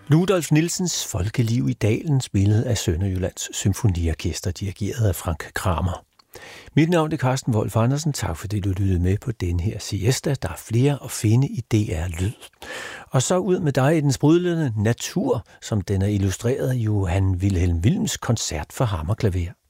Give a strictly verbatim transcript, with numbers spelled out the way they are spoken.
Ludolf Nielsens Folkeliv i Dalen, spillet af Sønderjyllands Symfoniorkester, dirigeret af Frank Kramer. Mit navn er Carsten Wolf Andersen. Tak fordi du lyttede med på den her siesta. Der er flere at finde i D R Lyd. Og så ud med dig i den sprudlende natur, som den er illustreret af Johan Wilhelm Wilms koncert for hammerklaver.